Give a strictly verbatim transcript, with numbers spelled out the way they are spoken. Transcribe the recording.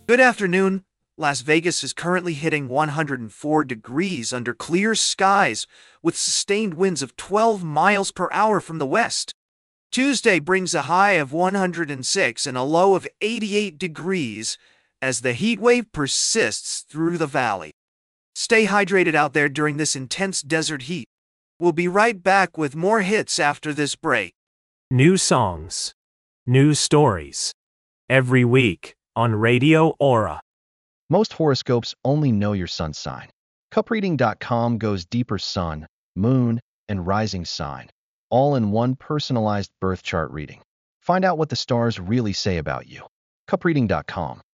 Good afternoon. Las Vegas is currently hitting one hundred four degrees under clear skies with sustained winds of twelve miles per hour from the west. Tuesday brings a high of one hundred six and a low of eighty-eight degrees as the heat wave persists through the valley. Stay hydrated out there during this intense desert heat. We'll be right back with more hits after this break. New songs, new stories. Every week on Radio Aura. Most horoscopes only know your sun sign. Cup reading dot com goes deeper: sun, moon, and rising sign, all in one personalized birth chart reading. Find out what the stars really say about you. Cup reading dot com